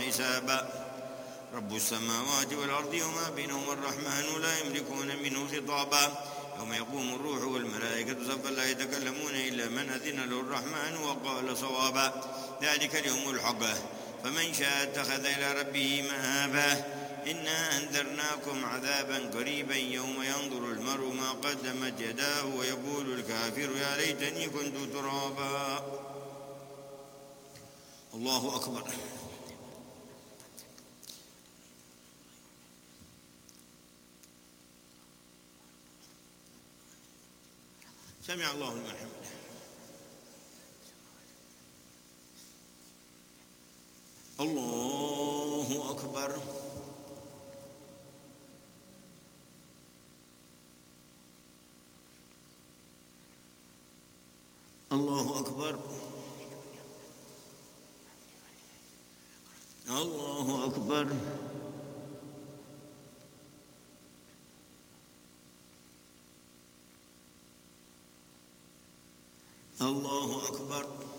حسابا. رب السماوات والأرض وما بينهما الرحمن لا يملكون منه خطابا. يوم يقوم الروح والملائكة صفا لا يتكلمون إلا من أذن له الرحمن وقال صوابا. ذلك اليوم الحق فمن شاء اتخذ إلى ربه مآبا. إنا أنذرناكم عذابا قريبا يوم ينظر المرء ما قدمت يداه ويقول الكافر يا ليتني كنت ترابا. الله أكبر. سمع الله لمن حمده. الله أكبر. الله أكبر. الله أكبر. الله أكبر.